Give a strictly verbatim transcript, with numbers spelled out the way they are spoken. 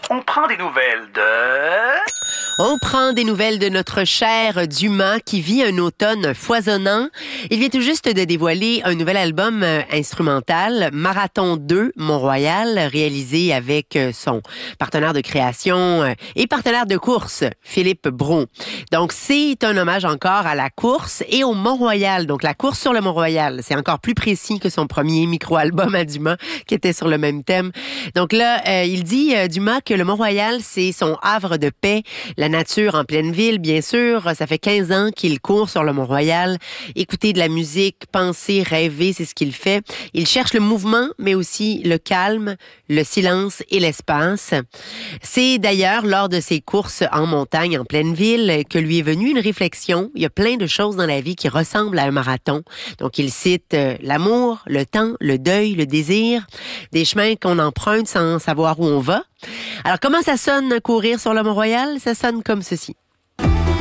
On prend des nouvelles de... On prend des nouvelles de notre cher Dumas qui vit un automne foisonnant. Il vient tout juste de dévoiler un nouvel album instrumental, Marathon deux, Mont-Royal, réalisé avec son partenaire de création et partenaire de course, Philippe Brault. Donc, c'est un hommage encore à la course et au Mont-Royal. Donc, la course sur le Mont-Royal, c'est encore plus précis que son premier micro-album à Dumas qui était sur le même thème. Donc là, euh, il dit, euh, Dumas, que le Mont-Royal, c'est son havre de paix, la nature en pleine ville, bien sûr. Ça fait quinze ans qu'il court sur le Mont-Royal. Écouter de la musique, penser, rêver, c'est ce qu'il fait. Il cherche le mouvement, mais aussi le calme, le silence et l'espace. C'est d'ailleurs lors de ses courses en montagne, en pleine ville, que lui est venue une réflexion. Il y a plein de choses dans la vie qui ressemblent à un marathon. Donc, il cite euh, l'amour, le temps, le deuil, le désir, des chemins qu'on emprunte sans savoir où on va. Alors, comment ça sonne courir sur le Mont-Royal? Ça sonne comme ceci.